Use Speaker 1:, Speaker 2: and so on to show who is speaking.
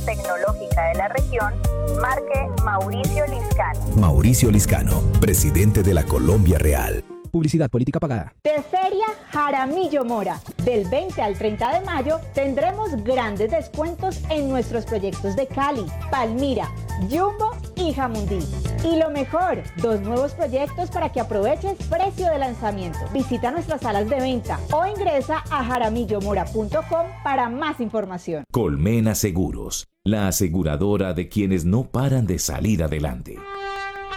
Speaker 1: tecnológica de la región, marque Mauricio Liscano.
Speaker 2: Mauricio Liscano, presidente de la Colombia Real.
Speaker 3: Publicidad política pagada.
Speaker 4: De Feria Jaramillo Mora. Del 20 al 30 de mayo tendremos grandes descuentos en nuestros proyectos de Cali, Palmira, Jumbo y Jamundí. Y lo mejor, 2 nuevos proyectos para que aproveches precio de lanzamiento. Visita nuestras salas de venta o ingresa a jaramillomora.com para más información.
Speaker 5: Colmena Seguros, la aseguradora de quienes no paran de salir adelante.